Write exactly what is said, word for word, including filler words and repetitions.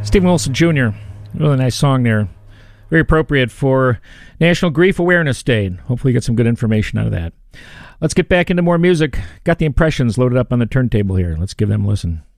Stephen Wilson Junior Really nice song there. Very appropriate for National Grief Awareness Day. Hopefully you get some good information out of that. Let's get back into more music. Got the Impressions loaded up on the turntable here. Let's give them a listen.